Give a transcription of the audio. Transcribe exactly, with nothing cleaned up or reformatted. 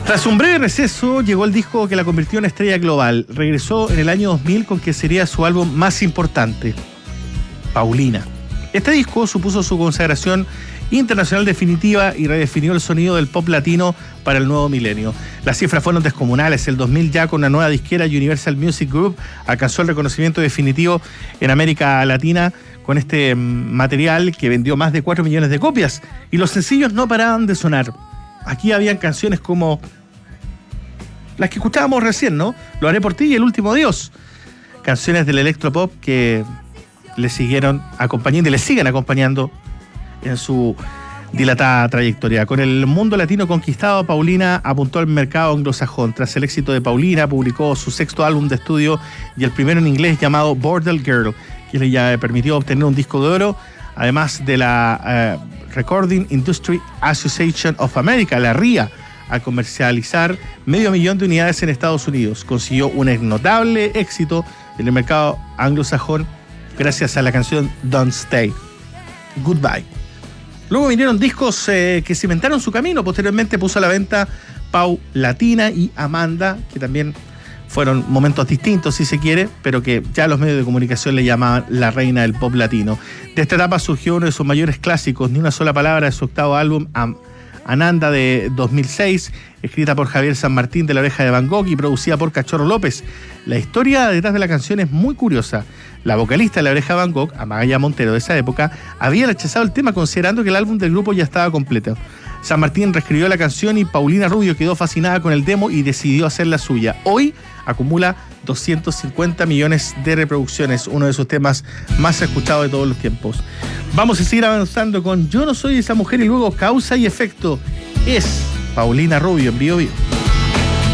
Tras un breve receso, llegó el disco que la convirtió en estrella global. Regresó en el año dos mil con que sería su álbum más importante, Paulina. Este disco supuso su consagración internacional definitiva y redefinió el sonido del pop latino para el nuevo milenio. Las cifras fueron descomunales. El dos mil, ya con una nueva disquera, Universal Music Group, alcanzó el reconocimiento definitivo en América Latina con este material que vendió más de cuatro millones de copias. Y los sencillos no paraban de sonar. Aquí habían canciones como las que escuchábamos recién, ¿no? Lo haré por ti y El último adiós. Canciones del electropop que le siguieron acompañando y le siguen acompañando en su dilatada trayectoria. Con el mundo latino conquistado, Paulina apuntó al mercado anglosajón. Tras el éxito de Paulina, publicó su sexto álbum de estudio y el primero en inglés, llamado Bordel Girl, que le permitió obtener un disco de oro, además de la uh, Recording Industry Association of America, la R I A, al comercializar medio millón de unidades en Estados Unidos. Consiguió un notable éxito en el mercado anglosajón gracias a la canción Don't Stay, Goodbye. Luego vinieron discos eh, que cimentaron su camino. Posteriormente puso a la venta Paulatina y Amanda, que también fueron momentos distintos, si se quiere, pero que ya los medios de comunicación le llamaban la reina del pop latino. De esta etapa surgió uno de sus mayores clásicos, Ni una sola palabra, de su octavo álbum, Am- Ananda, de dos mil seis, escrita por Javier San Martín de La Oreja de Van Gogh y producida por Cachorro López. La historia detrás de la canción es muy curiosa. La vocalista de La Oreja de Van Gogh, Amaya Montero, de esa época, había rechazado el tema considerando que el álbum del grupo ya estaba completo. San Martín reescribió la canción y Paulina Rubio quedó fascinada con el demo y decidió hacerla suya. Hoy acumula doscientos cincuenta millones de reproducciones, uno de sus temas más escuchados de todos los tiempos. Vamos a seguir avanzando con Yo no soy esa mujer y luego Causa y Efecto. Es Paulina Rubio en Bio Bio.